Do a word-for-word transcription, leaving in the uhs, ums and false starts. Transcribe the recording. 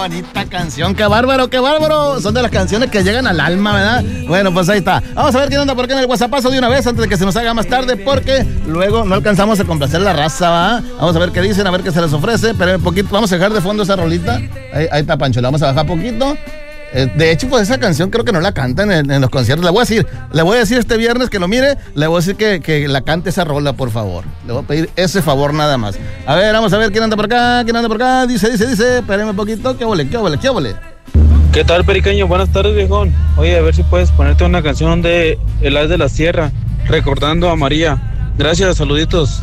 bonita canción, qué bárbaro, qué bárbaro. Son de las canciones que llegan al alma, ¿verdad? Bueno, pues ahí está. Vamos a ver quién anda por acá en el WhatsAppazo de una vez antes de que se nos haga más tarde, porque luego no alcanzamos a complacer la raza, ¿va? Vamos a ver qué dicen, a ver qué se les ofrece. Pero un poquito, vamos a dejar de fondo esa rolita. Ahí, ahí está, Pancho, la vamos a bajar poquito. Eh, de hecho, pues esa canción creo que no la cantan en, en los conciertos. Le voy a decir, le voy a decir este viernes que lo mire, le voy a decir que, que la cante esa rola, por favor. Le voy a pedir ese favor nada más. A ver, vamos a ver quién anda por acá, quién anda por acá. Dice, dice, dice, espérenme un poquito. ¿Qué ole, qué ole, qué ole? ¿Qué tal, Periqueño? Buenas tardes, viejón. Oye, a ver si puedes ponerte una canción de El Haz de la Sierra, recordando a María. Gracias, saluditos.